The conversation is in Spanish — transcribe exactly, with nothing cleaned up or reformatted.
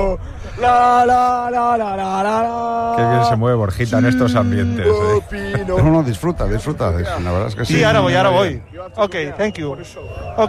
La, la, la, la, la, la. Qué bien se mueve Borjita en estos ambientes. ¿eh? No, no, disfruta, disfruta. La verdad es que sí. Sí, ahora voy, ahora voy. Ok, thank you. Ok.